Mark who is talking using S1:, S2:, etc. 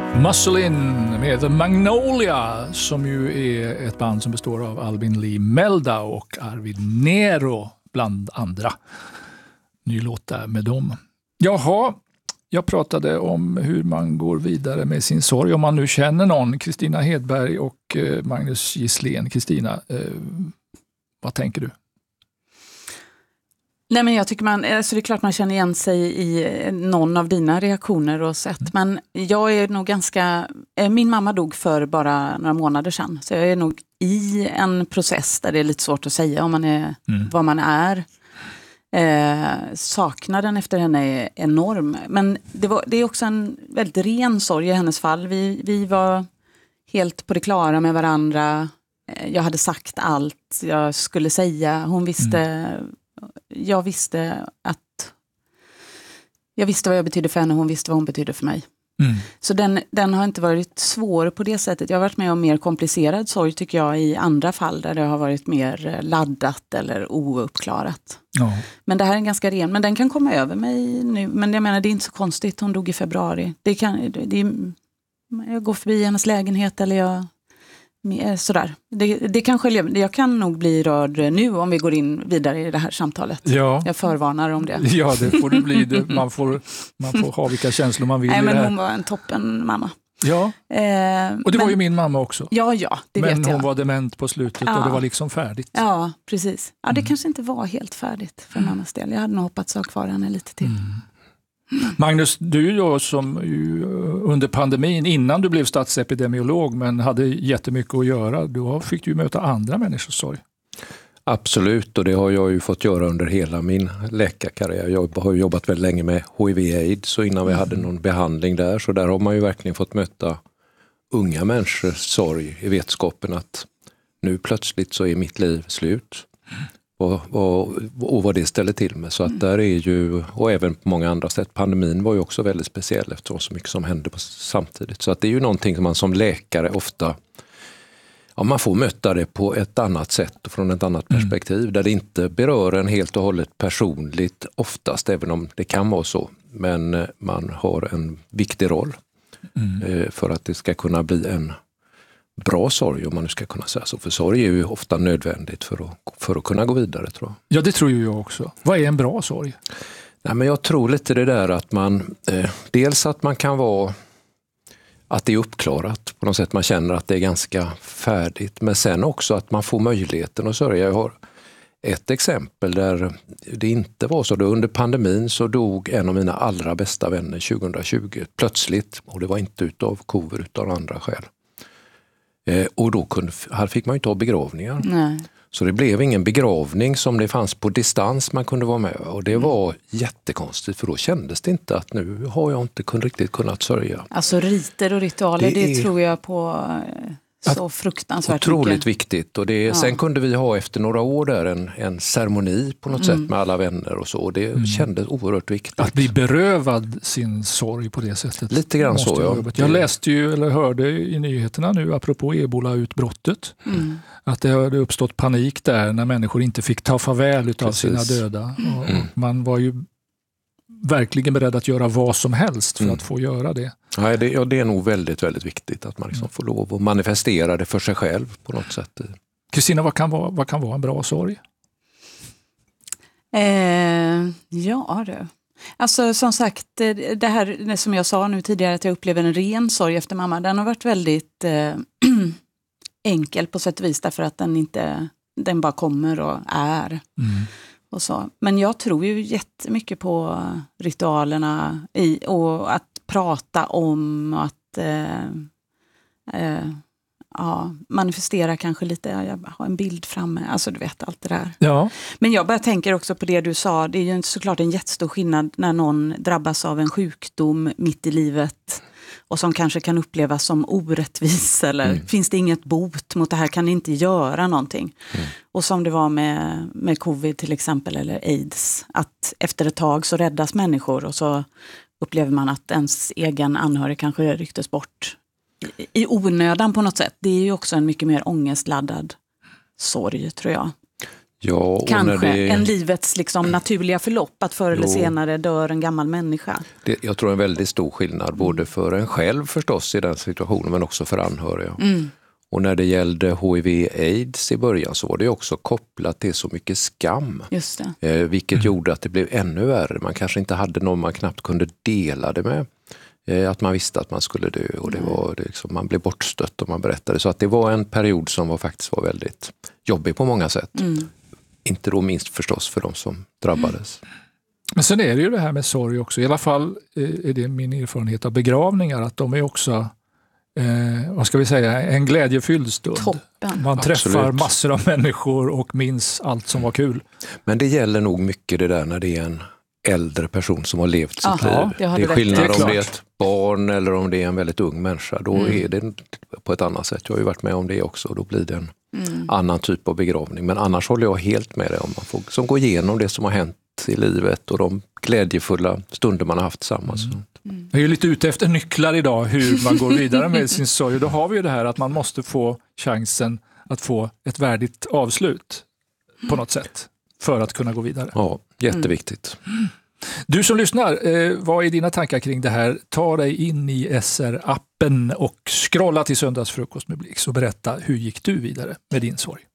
S1: Muscle-In med The Magnolia, som ju är ett band som består av Albin Lee Melda och Arvid Nero bland andra. Ny låt där med dem. Jaha, jag pratade om hur man går vidare med sin sorg. Om man nu känner någon, Kristina Hedberg och Magnus Gisslén. Kristina, vad tänker du?
S2: Nej, men jag tycker alltså det är klart man känner igen sig i någon av dina reaktioner och sätt. Men jag är nog min mamma dog för bara några månader sedan. Så jag är nog i en process där det är lite svårt att säga om man är, vad man är. Saknaden efter henne är enorm. Men det är också en väldigt ren sorg i hennes fall. Vi var helt på det klara med varandra. Jag hade sagt allt jag skulle säga. Hon visste... Jag visste vad jag betydde för henne och hon visste vad hon betydde för mig. Så den har inte varit svår på det sättet. Jag har varit med om mer komplicerad sorg tycker jag i andra fall där det har varit mer laddat eller ouppklarat. Ja. Men det här är en ganska ren, men den kan komma över mig nu. Men jag menar det är inte så konstigt, hon dog i februari. Jag går förbi hennes lägenhet eller jag... Sådär. Det kan skilja. Jag kan nog bli rörd nu om vi går in vidare i det här samtalet. Ja. Jag förvarnar om det.
S1: Ja, det får det bli. Man får ha vilka känslor man vill.
S2: Nej, men
S1: i det här.
S2: Hon var en toppen mamma.
S1: Ja, och det var ju min mamma också.
S2: Ja, det vet jag.
S1: Men hon var dement på slutet och det var liksom färdigt.
S2: Ja, precis. Ja, det kanske inte var helt färdigt för mammas del. Jag hade nog hoppats ha kvar henne lite till.
S1: Magnus, du då som ju under pandemin, innan du blev statsepidemiolog men hade jättemycket att göra, då fick du möta andra människors sorg.
S3: Absolut, och det har jag ju fått göra under hela min läkarkarriär. Jag har jobbat väldigt länge med HIV/AIDS och innan vi hade någon behandling där, så där har man ju verkligen fått möta unga människors sorg i vetskapen att nu plötsligt så är mitt liv slut. Och vad det ställer till med. Så att där är ju, och även på många andra sätt, pandemin var ju också väldigt speciell eftersom så mycket som hände samtidigt. Så att det är ju någonting som man som läkare ofta, man får möta det på ett annat sätt och från ett annat perspektiv där det inte berör en helt och hållet personligt oftast, även om det kan vara så. Men man har en viktig roll för att det ska kunna bli en bra sorg, om man nu ska kunna säga så. För sorg är ju ofta nödvändigt för att kunna gå vidare, tror jag.
S1: Ja, det tror ju jag också. Vad är en bra sorg?
S3: Nej, men jag tror lite det där att man dels att man kan vara att det är uppklarat på något sätt, man känner att det är ganska färdigt, men sen också att man får möjligheten att sörja. Jag har ett exempel där det inte var så. Under pandemin så dog en av mina allra bästa vänner 2020 plötsligt, och det var inte utav covid utan andra skäl. Och då fick man ju inte ha begravningar. Nej. Så det blev ingen begravning som det fanns på distans man kunde vara med. Och det var jättekonstigt, för då kändes det inte att nu har jag inte riktigt kunnat sörja.
S2: Alltså riter och ritualer, det tror jag på så fruktansvärt
S3: otroligt
S2: mycket.
S3: Viktigt. Och sen kunde vi ha efter några år där en ceremoni på något sätt med alla vänner och så. Och det kändes oerhört viktigt.
S1: Att bli berövad sin sorg på det sättet.
S3: Lite grann så, ja.
S1: Jag läste ju eller hörde i nyheterna nu apropå Ebola-utbrottet att det hade uppstått panik där när människor inte fick ta farväl av sina döda. Och man var ju verkligen beredd att göra vad som helst för att få göra det.
S3: Ja, det är nog väldigt, väldigt viktigt att man liksom får lov att manifestera det för sig själv på något sätt.
S1: Kristina, vad kan vara en bra sorg?
S2: Ja du. Alltså som sagt, det här som jag sa nu tidigare, att jag upplever en ren sorg efter mamma, den har varit väldigt enkel på sätt och vis, därför att den bara kommer och är. Och så. Men jag tror ju jättemycket på ritualerna och att prata om, att manifestera kanske lite, jag har en bild framme, alltså du vet allt det där. Ja. Men jag bara tänker också på det du sa, det är ju såklart en jättestor skillnad när någon drabbas av en sjukdom mitt i livet och som kanske kan upplevas som orättvis eller finns det inget bot mot det här, kan ni inte göra någonting. Och som det var med covid till exempel eller AIDS, att efter ett tag så räddas människor och så upplever man att ens egen anhörig kanske rycktes bort i onödan på något sätt. Det är ju också en mycket mer ångestladdad sorg, tror jag.
S3: Ja,
S2: kanske en livets liksom naturliga förlopp, att förr eller senare dör en gammal människa.
S3: Jag tror en väldigt stor skillnad, både för en själv förstås i den situationen, men också för anhöriga. Och när det gällde HIV/AIDS i början så var det också kopplat till så mycket skam.
S2: Just det.
S3: Vilket gjorde att det blev ännu värre. Man kanske inte hade någon man knappt kunde dela det med. Att man visste att man skulle dö, och det var liksom, man blev bortstött och man berättade. Så att det var en period som faktiskt var väldigt jobbig på många sätt. Inte då minst förstås för de som drabbades.
S1: Men sen är det ju det här med sorg också. I alla fall är det min erfarenhet av begravningar, att de är också vad ska vi säga, en glädjefylld stund.
S2: Toppen.
S1: Man träffar massor av människor och minns allt som var kul.
S3: Men det gäller nog mycket det där när det är en äldre person som har levt sitt liv. Det är skillnad om det är ett barn eller om det är en väldigt ung människa. Då är det på ett annat sätt. Jag har ju varit med om det också, och då blir det en annan typ av begravning. Men annars håller jag helt med dig om man får som går igenom det som har hänt i livet och de glädjefulla stunder man har haft tillsammans.
S1: Jag är ju lite ute efter nycklar idag, hur man går vidare med sin sorg. Och då har vi ju det här att man måste få chansen att få ett värdigt avslut på något sätt för att kunna gå vidare.
S3: Ja, jätteviktigt.
S1: Du som lyssnar, vad är dina tankar kring det här? Ta dig in i SR-appen och scrolla till Söndagsfrukost med Blix och berätta, hur gick du vidare med din sorg?